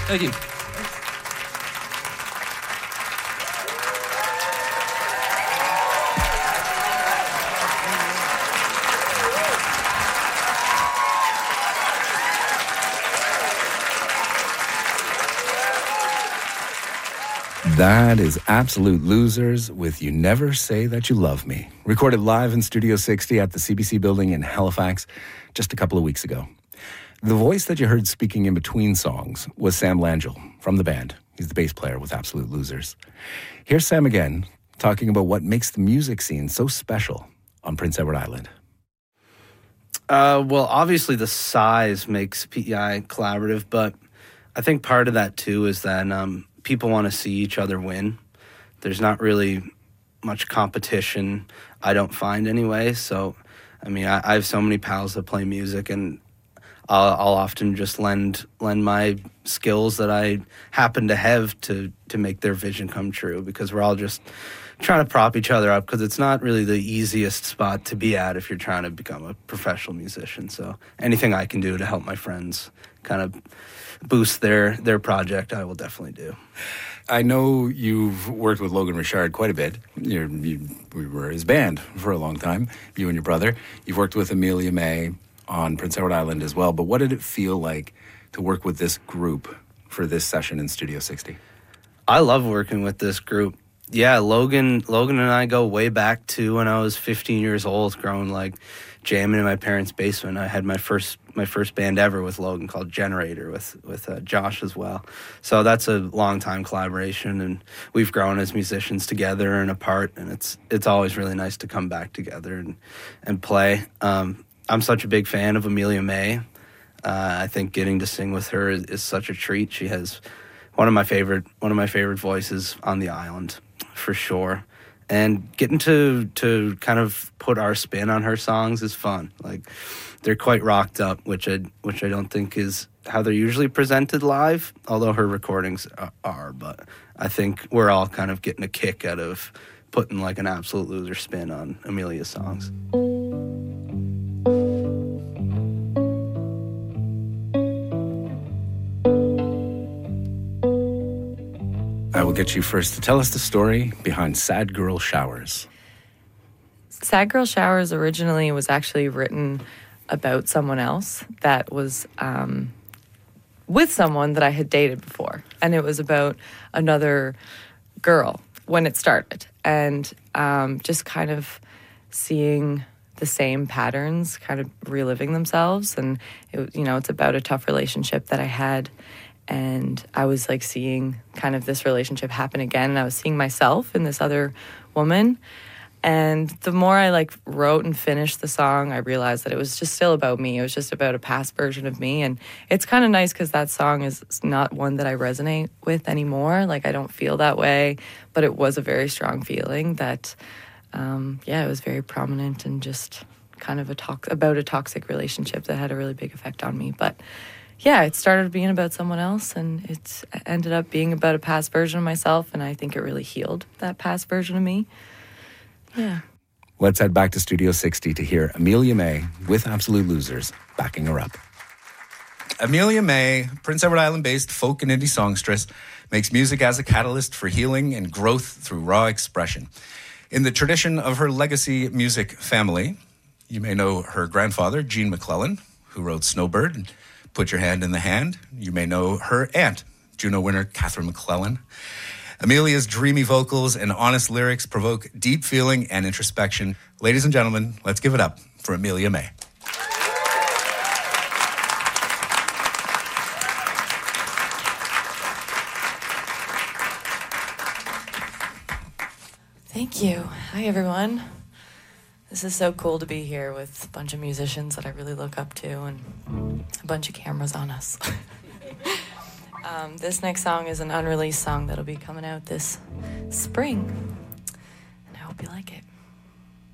Thank you. That is Absolute Losers with You Never Say That You Love Me, recorded live in Studio 60 at the CBC building in Halifax just a couple of weeks ago. The voice that you heard speaking in between songs was Sam Langell from the band. He's the bass player with Absolute Losers. Here's Sam again talking about what makes the music scene so special on Prince Edward Island. Well, obviously the size makes PEI collaborative, but I think part of that too is that people want to see each other win. There's not really much competition, I don't find anyway. So, I mean, I have so many pals that play music, and I'll often just lend my skills that I happen to have to make their vision come true, because we're all just trying to prop each other up, because it's not really the easiest spot to be at if you're trying to become a professional musician. So anything I can do to help my friends kind of boost their project, I will definitely do. I know you've worked with Logan Richard quite a bit. We were his band for a long time, you and your brother. You've worked with Amelia May on Prince Edward Island as well. But what did it feel like to work with this group for this session in Studio 60? I love working with this group. Yeah, Logan and I go way back to when I was 15 years old, growing like jamming in my parents' basement. I had my first band ever with Logan called Generator with Josh as well. So that's a long time collaboration, and we've grown as musicians together and apart, and it's always really nice to come back together and play. I'm such a big fan of Amelia May. I think getting to sing with her is such a treat. She has one of my favorite voices on the island, for sure. And getting to kind of put our spin on her songs is fun. Like, they're quite rocked up, which I don't think is how they're usually presented live, although her recordings are. But I think we're all kind of getting a kick out of putting like an Absolute Loser spin on Amelia's songs. I will get you first to tell us the story behind Sad Girl Showers. Sad Girl Showers originally was actually written about someone else that was with someone that I had dated before. And it was about another girl when it started. And just kind of seeing the same patterns kind of reliving themselves. And, it's about a tough relationship that I had. And I was like seeing kind of this relationship happen again. And I was seeing myself in this other woman. And the more I like wrote and finished the song, I realized that it was just still about me. It was just about a past version of me. And it's kind of nice because that song is not one that I resonate with anymore. Like, I don't feel that way. But it was a very strong feeling that, it was very prominent and just kind of about a toxic relationship that had a really big effect on me. But yeah, it started being about someone else, and it ended up being about a past version of myself, and I think it really healed that past version of me. Yeah. Let's head back to Studio 60 to hear Amelia May with Absolute Losers backing her up. Amelia May, Prince Edward Island-based folk and indie songstress, makes music as a catalyst for healing and growth through raw expression. In the tradition of her legacy music family, you may know her grandfather, Gene McClellan, who wrote Snowbird and Put Your Hand in the Hand. You may know her aunt, Juno winner Catherine McClellan. Amelia's dreamy vocals and honest lyrics provoke deep feeling and introspection. Ladies and gentlemen, let's give it up for Amelia May. Thank you. Hi, everyone. This is so cool to be here with a bunch of musicians that I really look up to and a bunch of cameras on us. This next song is an unreleased song that'll be coming out this spring.